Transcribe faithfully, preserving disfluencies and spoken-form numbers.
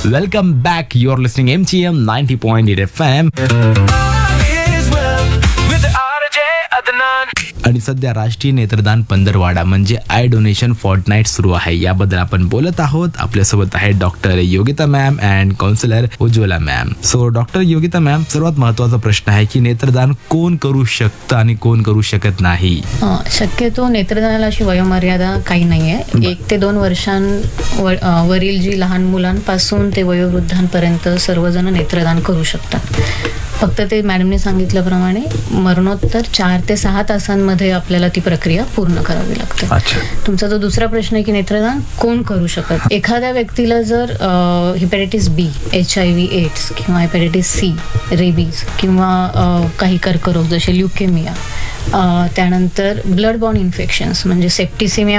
Welcome back. You R listening M ची M ninety point eight F M. आणि सध्या राष्ट्रीय नेत्रदान पंधरवाडा म्हणजे आय डोनेशन फॉर्टनाईट सुरू आहे. याबद्दल आपण बोलत आहोत. आपल्यासोबत आहे doctor Yogita ma'am and counsellor Ujjwala ma'am. So doctor Yogita ma'am, सर्वात महत्वाचा प्रश्न आहे की नेत्रदान कोण करू शकतं आणि कोण करू शकत नाही? शक्यतो नेत्रदानाला अशी वयोमर्यादा काही नाहीये. एक ते दोन वर्षांवरील जी लहान मुलांपासून ते वयोवृद्धांपर्यंत सर्वजण नेत्रदान करू शकतात. फक्त ते मॅडमने सांगितल्याप्रमाणे मरणोत्तर चार ते सहा तासांमध्ये आपल्याला ती प्रक्रिया पूर्ण करावी लागते. तुमचा जो दुसरा प्रश्न आहे की नेत्रदान कोण करू शकत, एखाद्या व्यक्तीला जर hepatitis B, H I V AIDS किंवा हेपॅटायटिस सी, रेबीज किंवा काही कर्करोग जसे ल्युकेमिया, त्यानंतर ब्लड बॉर्न इन्फेक्शन्स म्हणजे सेप्टिसिमिया